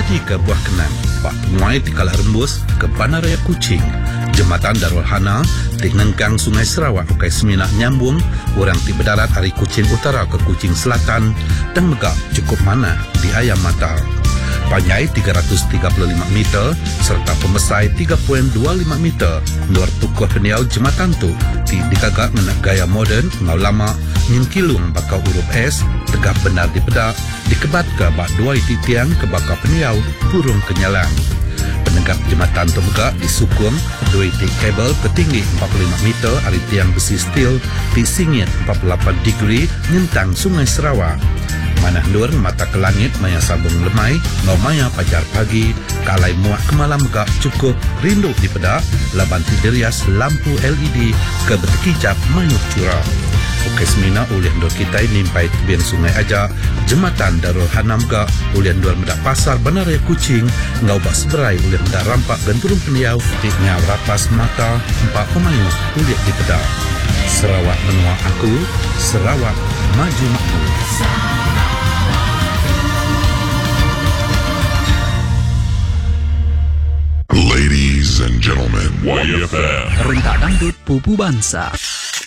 Jadi ke Buah Kenan, Pak Muai di Kala Rembus ke Bandaraya Kuching, Jembatan Darul Hana di Nengkang Sungai Sarawak ukai Seminah nyambung orang di berdarat dari Kuching Utara ke Kuching Selatan dan megak cukup mana di Ayam Mata. Panjai 335 meter serta pemesai 3.25 meter luar tukuh peniau jembatan tu digagak dengan gaya moden ngau lama nyin kilung bakau huruf S tegak benar di pedak dikebat ke bak dua iti tiang ke bakau peniau burung kenyalang. Penegak jembatan tu megak disukung dua iti kabel ketinggi 45 meter dari tiang besi steel di singit 48 degree nyentang Sungai Sarawak. Manah nur mata ke langit maya sabung lemai ngau maya pajar pagi kalai muak kemalam megak cukup rindu di pedak laban tiderias lampu LED ke betekijap mayuk curah. Ukai Semina ulian dor kita nimpai tebian sungai aja jembatan Darul Hana megak ulian dor medak pasar Bandaraya Kuching ngau bak seberai ulian medak rampak genturung peniau di ngau rapas mata empat pemayu ulian di pedak. Sarawak menua aku, Sarawak maju makmur. Ladies and gentlemen, YFM Rentak dangdut pupu bangsa.